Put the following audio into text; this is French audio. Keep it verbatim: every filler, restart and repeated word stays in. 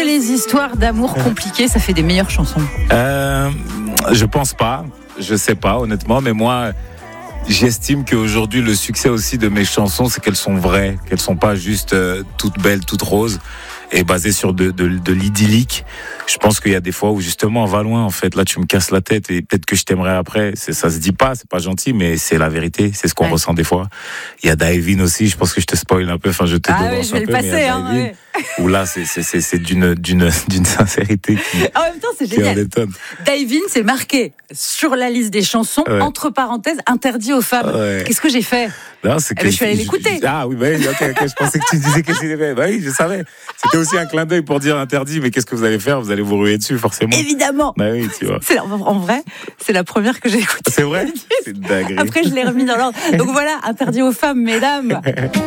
les histoires d'amour compliquées, ça fait des meilleures chansons? euh, Je pense pas. Je sais pas, honnêtement. Mais moi, j'estime qu'aujourd'hui, le succès aussi de mes chansons, c'est qu'elles sont vraies. Qu'elles sont pas juste euh, toutes belles, toutes roses. Et basées sur de, de, de l'idyllique. Je pense qu'il y a des fois où justement on va loin en fait. Là tu me casses la tête et peut-être que je t'aimerai après. C'est, ça se dit pas, c'est pas gentil, mais c'est la vérité. C'est ce qu'on ouais. ressent des fois. Il y a Daivin aussi. Je pense que je te spoil un peu. Enfin je te ah devance oui, je vais un le peu. Passer, mais hein, ouais. Où là c'est c'est c'est c'est d'une d'une d'une sincérité qui. En même temps c'est génial. Daivin c'est marqué sur la liste des chansons ouais. entre parenthèses interdit aux femmes. Ouais. Qu'est-ce que j'ai fait? Non, c'est eh ben, je suis allée l'écouter. Ah oui, bah oui, ok, ok. Je pensais que tu disais qu'est-ce qu'il avait. Bah oui, je savais. C'était aussi un clin d'œil pour dire interdit, mais qu'est-ce que vous allez faire? Vous allez vous ruer dessus, forcément. Évidemment. Bah oui, tu vois. C'est, en vrai, c'est la première que j'ai écoutée. C'est vrai? C'est dingue. Après, je l'ai remis dans l'ordre. Donc voilà, interdit aux femmes, mesdames.